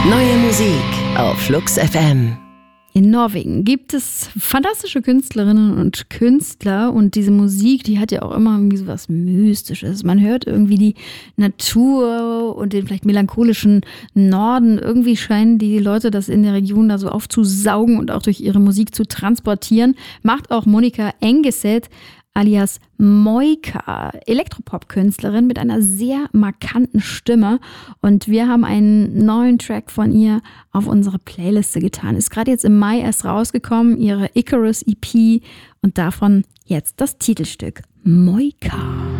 Neue Musik auf Flux FM. In Norwegen gibt es fantastische Künstlerinnen und Künstler und diese Musik, die hat ja auch immer irgendwie so was Mystisches. Man hört irgendwie die Natur und den vielleicht melancholischen Norden. Irgendwie scheinen die Leute das in der Region da so aufzusaugen und auch durch ihre Musik zu transportieren. Macht auch Monica Engeset alias Moika, Elektropop-Künstlerin mit einer sehr markanten Stimme. Und wir haben einen neuen Track von ihr auf unsere Playliste getan. Ist gerade jetzt im Mai erst rausgekommen, ihre Icarus EP. Und davon jetzt das Titelstück Moika.